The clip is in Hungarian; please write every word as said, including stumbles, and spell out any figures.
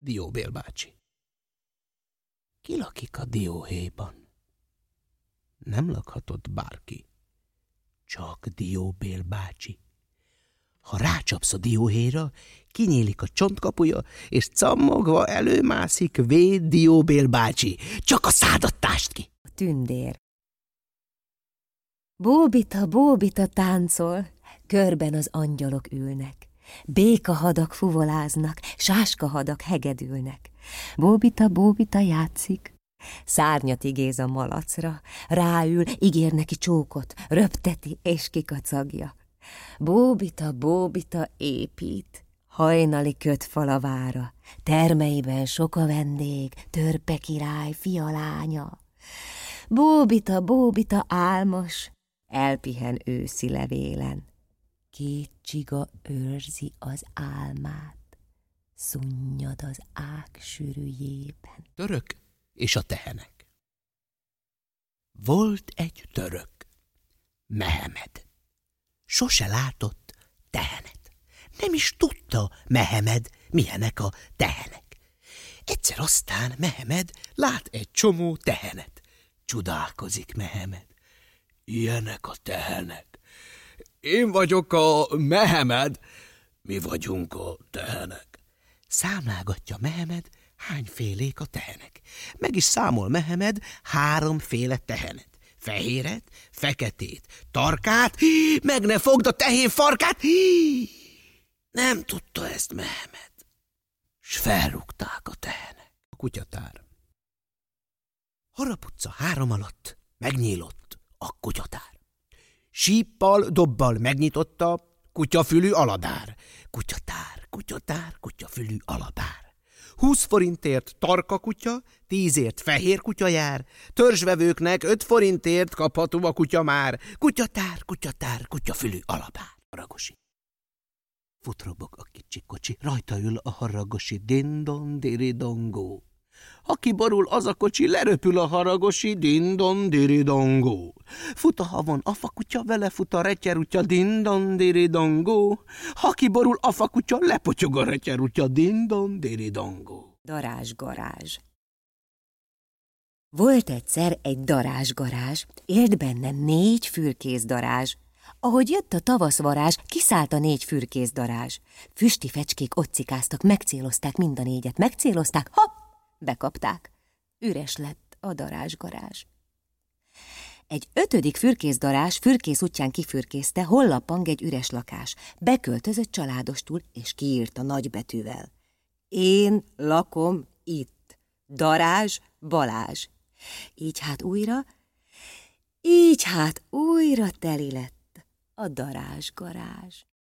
Dióbél bácsi. Ki lakik a dióhéjban? Nem lakhatott bárki, csak Dióbél bácsi. Ha rácsapsz a dióhéjra, kinyílik a csontkapuja, és cammogva előmászik véd Dióbél bácsi. Csak a szádat tásd ki! A tündér. Bóbita, bóbita táncol, körben az angyalok ülnek. Békahadak fuvoláznak, sáskahadak hegedülnek. Bóbita, bóbita játszik, szárnyat igéz a malacra, ráül, ígér neki csókot, röpteti és kikacagja. Bóbita, bóbita épít, hajnali kötfalavára, termeiben sok a vendég, törpe király, fia lánya. Bóbita, bóbita álmos, elpihen őszi levélen. Két csiga őrzi az álmát, szunnyad az ág sűrűjében. Török és a tehenek. Volt egy török, Mehemed. Sose látott tehenet. Nem is tudta Mehemed, milyenek a tehenek. Egyszer aztán Mehemed lát egy csomó tehenet. Csodálkozik Mehemed. Ilyenek a tehenek. Én vagyok a Mehemed. Mi vagyunk a tehenek. Számlálgatja Mehemed, hányfélék a tehenek. Meg is számol Mehemed háromféle tehenet. Fehéret, feketét, tarkát, hí, meg ne fogd a tehén farkát. Hí, nem tudta ezt Mehemed, s felrúgták a tehenek. A kutyatár. Haraputca három alatt megnyílott a kutyatár. Síppal, dobbal megnyitotta kutyafülű aladár. Kutyatár, kutyatár, kutyafülű aladár. Húsz forintért tarka kutya, tízért fehér kutya jár, törzsvevőknek öt forintért kapható a kutya már. Kutyatár, kutyatár, kutyafülű alapár. Haragosi. Futrobog a kicsi kocsi, rajta ül a haragosi, dindon diridongó. Ha kiborul az a kocsi, leröpül a haragosi, dindon diridongó. Fut a havon a fakutya, vele fut a retyerutya, dindon diridongó. Ha kiborul a fakutya, lepotyog a retyerutya, dindon diridongó. Darázsgarázs. Volt egyszer egy darázsgarázs, élt benne négy fürkészdarázs. Ahogy jött a tavaszvarázs, kiszállt a négy fürkészdarázs. Füsti fecskék ott cikáztak, megcélozták mind a négyet, megcélozták, hopp! Bekapták. Üres lett a darázsgarázs. Egy ötödik fürkészdarázs fürkész útján kifürkészte, hol lappang egy üres lakás. Beköltözött családostul, és kiírta nagybetűvel. Én lakom itt. Darázs Balázs. Így hát újra, így hát újra teli lett a darázsgarázs.